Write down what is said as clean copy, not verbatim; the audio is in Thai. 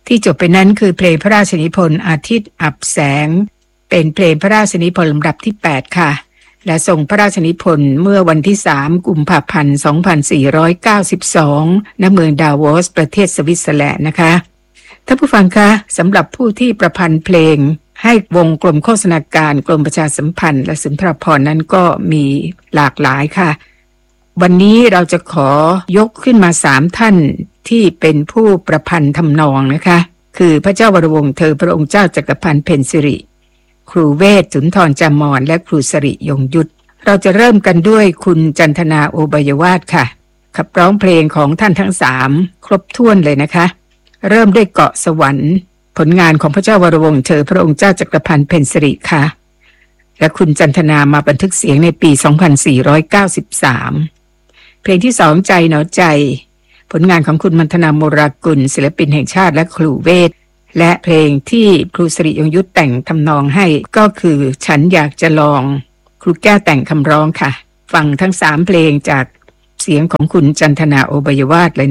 ที่จบไปนั้นคือเพลงพระราชนิพนธ์อาทิตย์อับแสงเป็นเพลงพระราชนิพนธ์ลำดับที่8ค่ะและทรงพระราชนิพนธ์เมื่อวันที่3กุมภาพันธ์2492ณเมืองดาโวสประเทศสวิตเซอร์แลนด์นะคะท่านผู้ฟังคะสำหรับผู้ที่ประพันธ์เพลงให้วงกรมโฆษณาการกรมประชาสัมพันธ์และสุนทรภรณ์นั้นก็มีหลากหลายค่ะวันนี้เราจะขอยกขึ้นมา3ท่านที่เป็นผู้ประพันธ์ทำนองนะคะคือพระเจ้าวรวงศ์เธอพระองค์เจ้าจักรพันธ์เพ็ญสิริครูเวชสุนทรจามรและครูสริยงยุทธเราจะเริ่มกันด้วยคุณจันทนาโอบายวาทค่ะขับร้องเพลงของท่านทั้ง3ครบถ้วนเลยนะคะเริ่มด้วยเกาะสวรรค์ผลงานของพระเจ้าวรวงศ์เธอพระองค์เจ้าจักรพันธ์เพ็ญสิริค่ะและคุณจันทนามาบันทึกเสียงในปี2493เพลงที่2ใจหนอใจผลงานของคุณมัณฑนาโมรากุลศิลปินแห่งชาติและครูเวทและเพลงที่ครูสริยงยุทธแต่งทำนองให้ก็คือฉันอยากจะลองครูแก้วแต่งคำร้องค่ะฟังทั้ง3เพลงจากเสียงของคุณจันทนาโอบายวาทเลย